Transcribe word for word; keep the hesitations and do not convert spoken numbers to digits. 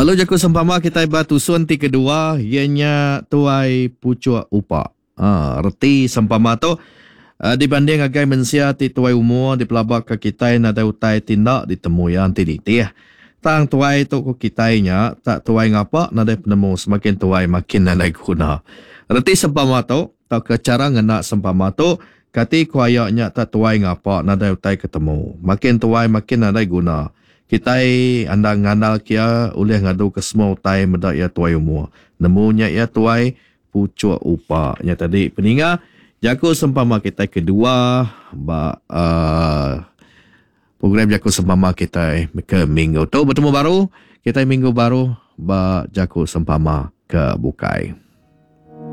Lalu jaku sempama kita batu suan ti kedua ianya tuai pucuk upa. Ha, reti sempama tu uh, dibanding agai mensia ti tuai umur di pelabak ke kita nada utai tindak ditemu yang ti ti. Tang tuai tu ku kitainya tak tuai ngapa nada penemu semakin tuai makin nada guna. Reti sempama tu tak ke cara ngena sempama tu kati kuayaknya tak tuai ngapa nada utai ketemu. Makin tuai makin nada guna. Kitai anda ngandal kia oleh ngadu ke semua utai medak ya tuai umur. Nemunya ya tuai pucuk upa. Nya tadi peninga jaku sempama kita kedua ba uh, program jaku sempama kita ke minggu tu bertemu baru kita minggu baru ba jaku sempama ke bukai.